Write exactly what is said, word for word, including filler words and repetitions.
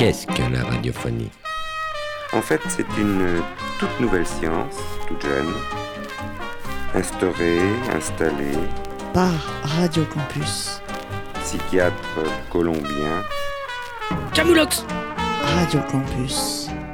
Qu'est-ce que la radiophonie ? En fait, c'est une toute nouvelle science, toute jeune, instaurée, installée par Radio Campus. Psychiatre colombien Camoulox. Radio Campus.